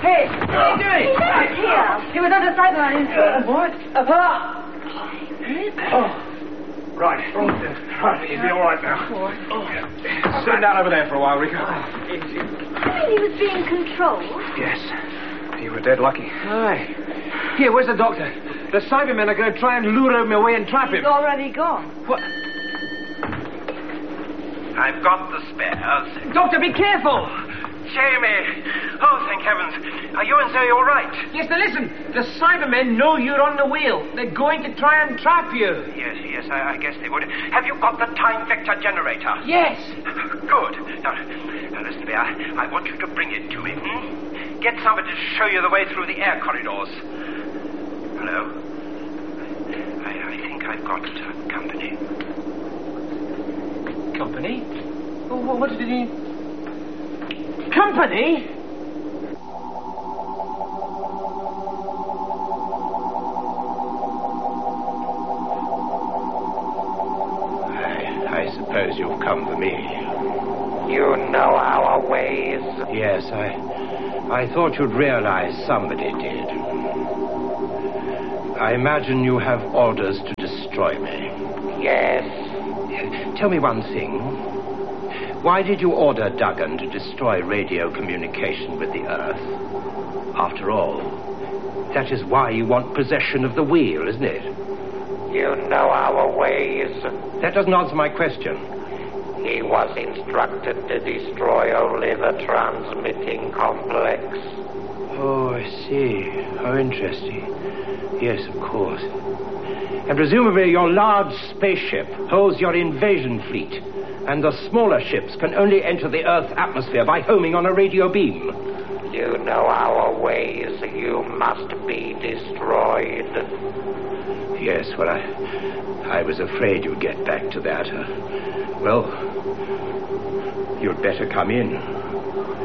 Hey, what are you doing? He's not here. He was under Cyberman in What? Apart! Oh. Right. Right, he'll be all right now. Sit down over there for a while, Rico. You mean he was being controlled? Yes. You were dead lucky. Aye. Here, where's the doctor? The Cybermen are going to try and lure him away and trap him. He's already gone. What? I've got the spares. Doctor, be careful! Jamie! Oh, thank heavens. Are you and Zoe all right? Yes, now listen. The Cybermen know you're on the wheel. They're going to try and trap you. Yes, I guess they would. Have you got the time vector generator? Yes. Good. Now listen to me. I want you to bring it to me. Get somebody to show you the way through the air corridors. Hello? I think I've got company. Company? Oh, what did he... Company? I suppose you've come for me. You know our ways. Yes, I thought you'd realize somebody did. I imagine you have orders to destroy me. Yes. Tell me one thing. Why did you order Duggan to destroy radio communication with the Earth? After all, that is why you want possession of the wheel, isn't it? You know our ways. That doesn't answer my question. He was instructed to destroy only the transmitting complex. Oh, I see. How interesting. Yes, of course. And presumably your large spaceship holds your invasion fleet, and the smaller ships can only enter the Earth's atmosphere by homing on a radio beam. You know our ways. You must be destroyed. Yes, well, I was afraid you'd get back to that. Well, you'd better come in.